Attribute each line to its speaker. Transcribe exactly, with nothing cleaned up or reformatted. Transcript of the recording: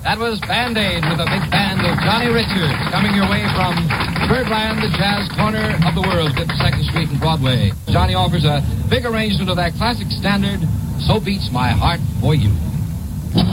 Speaker 1: That was Band-Aid with a big band of Johnny Richards coming your way from Birdland, the jazz corner of the world, fifty-second Street and Broadway. Johnny offers a big arrangement of that classic standard, So Beats My Heart for You.